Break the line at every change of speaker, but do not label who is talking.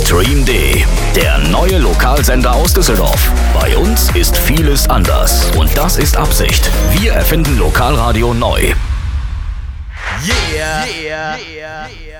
Stream D, der neue Lokalsender aus Düsseldorf. Bei uns ist vieles anders und das ist Absicht. Wir erfinden Lokalradio neu.
Yeah.